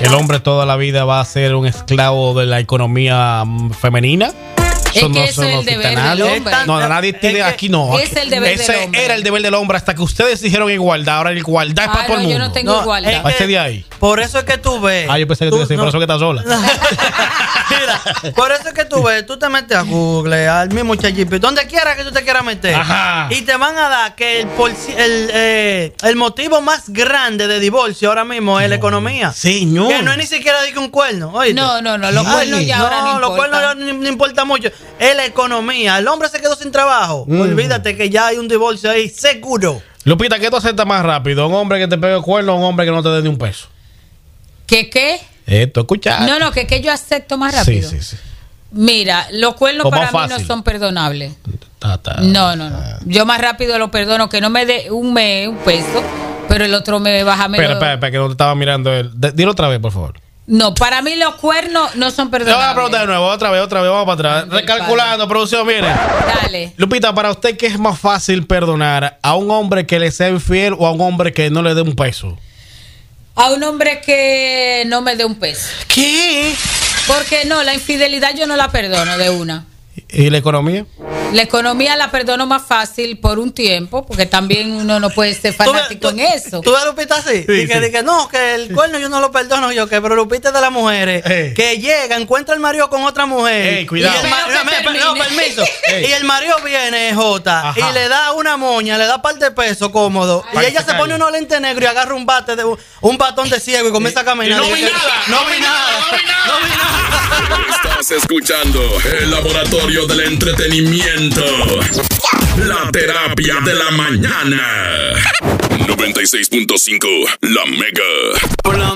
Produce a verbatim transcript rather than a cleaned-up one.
Que el hombre toda la vida va a ser un esclavo de la economía femenina. Eso es que no, eso es el deber del hombre. No, nadie tiene es aquí, no. Es el deber Ese del hombre. era el deber del hombre hasta que ustedes dijeron igualdad. Ahora la igualdad es ah, para todo no, el mundo. Yo no tengo no, igualdad. Es que, de ahí. Por eso es que tú ves. Ah, yo pensé que tú, tú decías, no. Por eso que estás sola. Mira, por eso es que tú ves, tú te metes a Google, al mismo ChatGPT, donde quiera que tú te quieras meter. Ajá. Y te van a dar que el, el, eh, el motivo más grande de divorcio ahora mismo es no. la economía. Señor. Que no es ni siquiera de que un cuerno. ¿Oíste? No, no, no, los cuernos ya no, ahora no los cuernos ya no, no importa mucho. Es la economía. El hombre se quedó sin trabajo. Mm. Olvídate que ya hay un divorcio ahí seguro. Lupita, ¿qué tú aceptas más rápido? ¿Un hombre que te pegue el cuerno o un hombre que no te dé ni un peso? ¿Qué qué? Esto, escucha. No, no, que, que yo acepto más rápido. Sí, sí, sí. Mira, los cuernos para fácil. mí no son perdonables. Ta, ta, no, no, no. Yo más rápido lo perdono, que no me dé un mes, un peso, pero el otro me baja menos. Espera, espera, espera, que no te estaba mirando él. Dilo otra vez, por favor. No, para mí los cuernos no son perdonables. Te voy a preguntar de nuevo, otra vez, otra vez, vamos para atrás. Recalculando, producción, mire. Dale. Lupita, para usted, ¿qué es más fácil perdonar? ¿A un hombre que le sea infiel o a un hombre que no le dé un peso? A un hombre que no me dé un peso. ¿Qué? Porque no, la infidelidad yo no la perdono de una. ¿Y la economía? La economía la perdono más fácil por un tiempo, porque también uno no puede ser fanático ¿Tú, tú, en eso. ¿Tú ves Lupita así? Sí, y que, sí. que no, que el cuerno yo no lo perdono yo, que pero Lupita es de las mujeres, Ey. que llega, encuentra al marido con otra mujer. Ey, cuidado. Y el, Pero ma- que me- no, permiso. Ey. Y el marido viene, Jota, Ajá. y le da una moña, le da par de peso cómodo. Ay, y ella se se cae. pone unos lentes negros y agarra un bate, de un batón de ciego y comienza a caminar. Y no Y vi que- nada, No vi nada. No vi nada. Estás escuchando el laboratorio del entretenimiento. La terapia de la mañana. noventa y seis punto cinco La Mega.